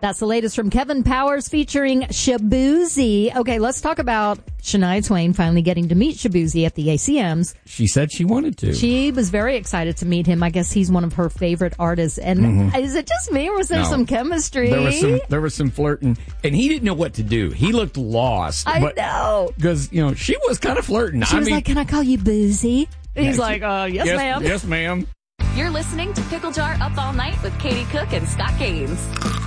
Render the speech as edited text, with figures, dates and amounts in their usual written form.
That's the latest from Kevin Powers featuring Shaboozey. Okay, let's talk about Shania Twain finally getting to meet Shaboozey at the ACMs. She said she wanted to. She was very excited to meet him. I guess he's one of her favorite artists. And is it just me or was there some chemistry? There was some flirting. And he didn't know what to do. He looked lost. I know. Because, she was kind of flirting. She was like, can I call you Boozy? And he's like, yes, ma'am. Yes, ma'am. You're listening to Pickle Jar Up All Night with Katie Cook and Scott Gaines.